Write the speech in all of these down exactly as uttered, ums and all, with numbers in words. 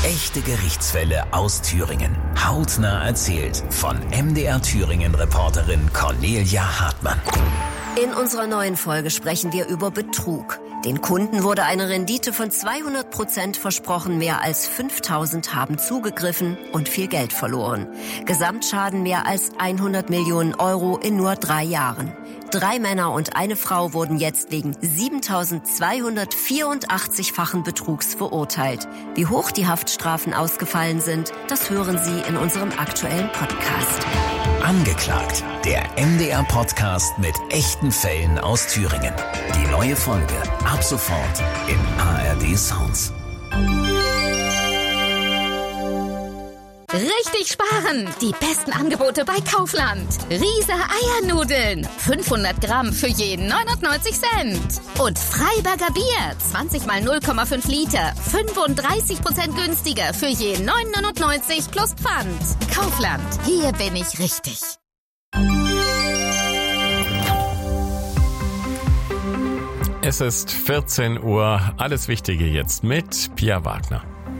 Echte Gerichtsfälle aus Thüringen. Hautnah erzählt von M D R Thüringen-Reporterin Cornelia Hartmann. In unserer neuen Folge sprechen wir über Betrug. Den Kunden wurde eine Rendite von zweihundert Prozent versprochen, mehr als fünftausend haben zugegriffen und viel Geld verloren. Gesamtschaden mehr als hundert Millionen Euro in nur drei Jahren. Drei Männer und eine Frau wurden jetzt wegen siebentausendzweihundertvierundachtzig-fachen Betrugs verurteilt. Wie hoch die Haftstrafen ausgefallen sind, das hören Sie in unserem aktuellen Podcast. Angeklagt, der M D R-Podcast mit echten Fällen aus Thüringen. Die neue Folge ab sofort in A R D Sounds. Richtig sparen! Die besten Angebote bei Kaufland. Riese Eiernudeln. fünfhundert Gramm für jeden neunundneunzig Cent. Und Freiberger Bier. zwanzig mal null Komma fünf Liter. fünfunddreißig Prozent günstiger für jeden neun neunundneunzig plus Pfand. Kaufland. Hier bin ich richtig. Es ist vierzehn Uhr. Alles Wichtige jetzt mit Pia Wagner.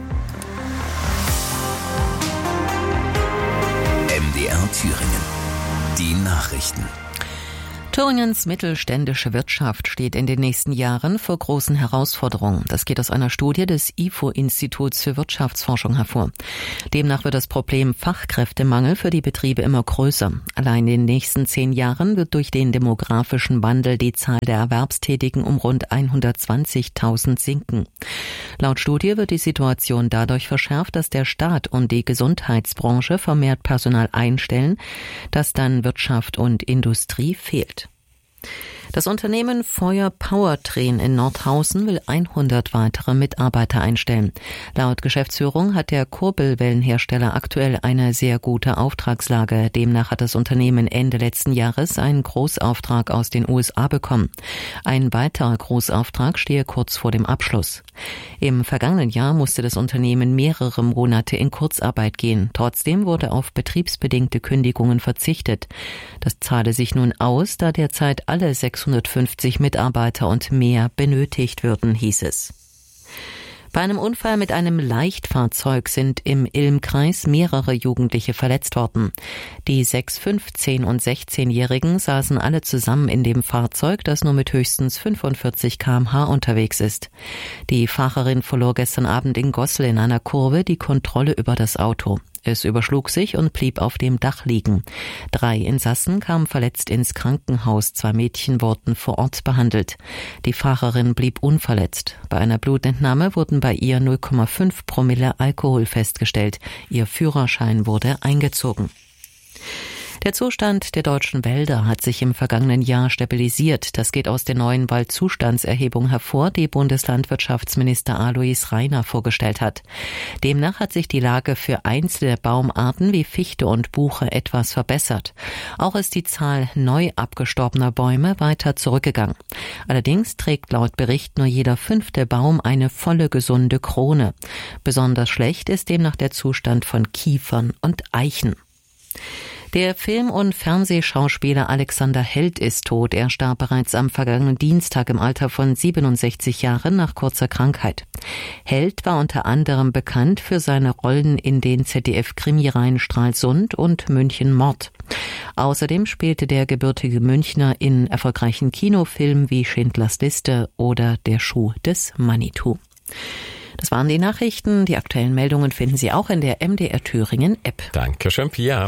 M D R Thüringen. Die Nachrichten. Thüringens mittelständische Wirtschaft steht in den nächsten Jahren vor großen Herausforderungen. Das geht aus einer Studie des I F O-Instituts für Wirtschaftsforschung hervor. Demnach wird das Problem Fachkräftemangel für die Betriebe immer größer. Allein in den nächsten zehn Jahren wird durch den demografischen Wandel die Zahl der Erwerbstätigen um rund hundertzwanzigtausend sinken. Laut Studie wird die Situation dadurch verschärft, dass der Staat und die Gesundheitsbranche vermehrt Personal einstellen, das dann Wirtschaft und Industrie fehlt. Das Unternehmen Feuer Powertrain in Nordhausen will hundert weitere Mitarbeiter einstellen. Laut Geschäftsführung hat der Kurbelwellenhersteller aktuell eine sehr gute Auftragslage. Demnach hat das Unternehmen Ende letzten Jahres einen Großauftrag aus den U S A bekommen. Ein weiterer Großauftrag stehe kurz vor dem Abschluss. Im vergangenen Jahr musste das Unternehmen mehrere Monate in Kurzarbeit gehen. Trotzdem wurde auf betriebsbedingte Kündigungen verzichtet. Das zahle sich nun aus, da derzeit alle sechshundertfünfzig Mitarbeiter und mehr benötigt würden, hieß es. Bei einem Unfall mit einem Leichtfahrzeug sind im Ilm-Kreis mehrere Jugendliche verletzt worden. Die sechs, fünfzehn und sechzehnjährigen saßen alle zusammen in dem Fahrzeug, das nur mit höchstens fünfundvierzig Kilometer pro Stunde unterwegs ist. Die Fahrerin verlor gestern Abend in Gossel in einer Kurve die Kontrolle über das Auto. Es überschlug sich und blieb auf dem Dach liegen. Drei Insassen kamen verletzt ins Krankenhaus. Zwei Mädchen wurden vor Ort behandelt. Die Fahrerin blieb unverletzt. Bei einer Blutentnahme wurden bei ihr null Komma fünf Promille Alkohol festgestellt. Ihr Führerschein wurde eingezogen. Der Zustand der deutschen Wälder hat sich im vergangenen Jahr stabilisiert. Das geht aus der neuen Waldzustandserhebung hervor, die Bundeslandwirtschaftsminister Alois Rainer vorgestellt hat. Demnach hat sich die Lage für einzelne Baumarten wie Fichte und Buche etwas verbessert. Auch ist die Zahl neu abgestorbener Bäume weiter zurückgegangen. Allerdings trägt laut Bericht nur jeder fünfte Baum eine volle gesunde Krone. Besonders schlecht ist demnach der Zustand von Kiefern und Eichen. Der Film- und Fernsehschauspieler Alexander Held ist tot. Er starb bereits am vergangenen Dienstag im Alter von siebenundsechzig Jahren nach kurzer Krankheit. Held war unter anderem bekannt für seine Rollen in den Z D F-Krimireihen Stralsund und München Mord. Außerdem spielte der gebürtige Münchner in erfolgreichen Kinofilmen wie Schindlers Liste oder Der Schuh des Manitou. Das waren die Nachrichten. Die aktuellen Meldungen finden Sie auch in der M D R Thüringen App. Dankeschön, Pia.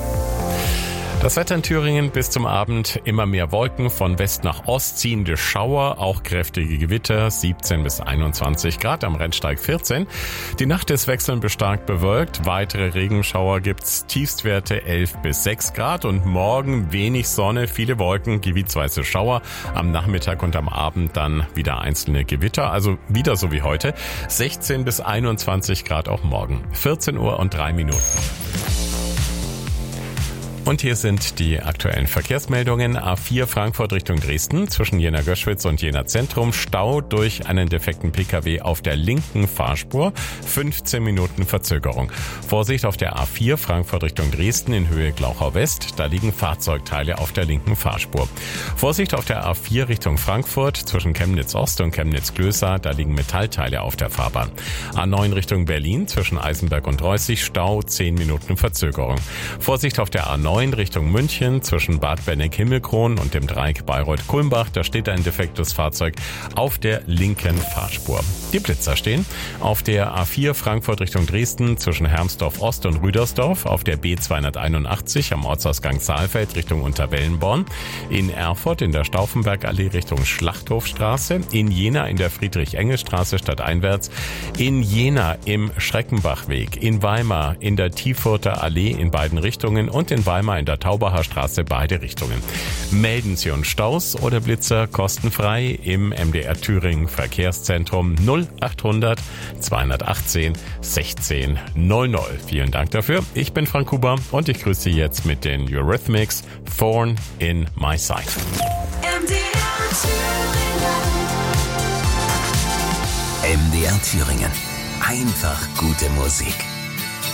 Das Wetter in Thüringen bis zum Abend immer mehr Wolken, von West nach Ost ziehende Schauer, auch kräftige Gewitter, siebzehn bis einundzwanzig Grad, am Rennsteig vierzehn. Die Nacht ist wechselnd bis stark bewölkt, weitere Regenschauer gibt's, Tiefstwerte elf bis sechs Grad und morgen wenig Sonne, viele Wolken, gebietsweise Schauer, am Nachmittag und am Abend dann wieder einzelne Gewitter, also wieder so wie heute, sechzehn bis einundzwanzig Grad auch morgen, vierzehn Uhr und drei Minuten. Und hier sind die aktuellen Verkehrsmeldungen. A vier Frankfurt Richtung Dresden zwischen Jena-Göschwitz und Jena Zentrum. Stau durch einen defekten Pkw auf der linken Fahrspur. fünfzehn Minuten Verzögerung. Vorsicht auf der A vier Frankfurt Richtung Dresden in Höhe Glauchau West. Da liegen Fahrzeugteile auf der linken Fahrspur. Vorsicht auf der A vier Richtung Frankfurt zwischen Chemnitz Ost und Chemnitz Klößer. Da liegen Metallteile auf der Fahrbahn. A neun Richtung Berlin zwischen Eisenberg und Reußig. Stau, zehn Minuten Verzögerung. Vorsicht auf der A neun Richtung München zwischen Bad Benneck-Himmelkron und dem Dreieck Bayreuth-Kulmbach. Da steht ein defektes Fahrzeug auf der linken Fahrspur. Die Blitzer stehen auf der A vier Frankfurt Richtung Dresden zwischen Hermsdorf Ost und Rüdersdorf, auf der B zweihunderteinundachtzig am Ortsausgang Saalfeld Richtung Unterwellenborn, in Erfurt in der Stauffenbergallee Richtung Schlachthofstraße, in Jena in der Friedrich-Engel-Straße stadteinwärts, in Jena im Schreckenbachweg, in Weimar in der Tiefurter Allee in beiden Richtungen und in Weimar in der Taubacher Straße beide Richtungen. Melden Sie uns Staus oder Blitzer kostenfrei im M D R Thüringen Verkehrszentrum null achthundert zweihundertachtzehn sechzehn null null. Vielen Dank dafür. Ich bin Frank Huber und ich grüße Sie jetzt mit den Eurythmics Thorn in My Side. M D R Thüringen. M D R Thüringen. Einfach gute Musik.